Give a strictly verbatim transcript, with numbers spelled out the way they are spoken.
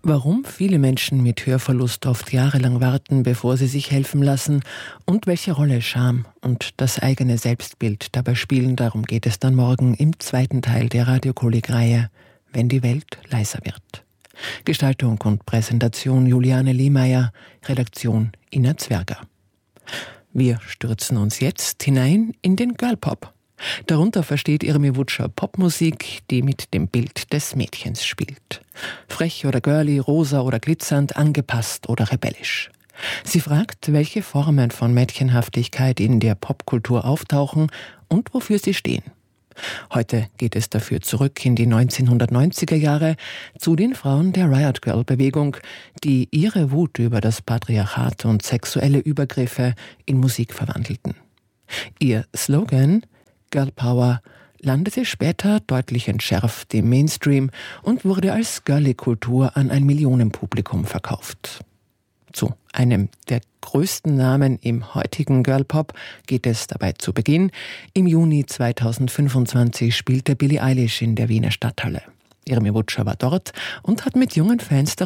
Warum viele Menschen mit Hörverlust oft jahrelang warten, bevor sie sich helfen lassen und welche Rolle Scham und das eigene Selbstbild dabei spielen, darum geht es dann morgen im zweiten Teil der Radiokolleg-Reihe Wenn die Welt leiser wird. Gestaltung und Präsentation Juliane Lehmeier, Redaktion Ina Zwerger. Wir stürzen uns jetzt hinein in den Girlpop. Darunter versteht Irmi Wutscher Popmusik, die mit dem Bild des Mädchens spielt. Frech oder girly, rosa oder glitzernd, angepasst oder rebellisch. Sie fragt, welche Formen von Mädchenhaftigkeit in der Popkultur auftauchen und wofür sie stehen. Heute geht es dafür zurück in die neunzehnhundertneunziger Jahre zu den Frauen der Riot Girl Bewegung, die ihre Wut über das Patriarchat und sexuelle Übergriffe in Musik verwandelten. Ihr Slogan Girl Power landete später deutlich entschärft im Mainstream und wurde als Girly-Kultur an ein Millionenpublikum verkauft. Zu einem der größten Namen im heutigen Girlpop geht es dabei zu Beginn. Im Juni zweitausendfünfundzwanzig spielte Billie Eilish in der Wiener Stadthalle. Irmi Wutscher war dort und hat mit jungen Fans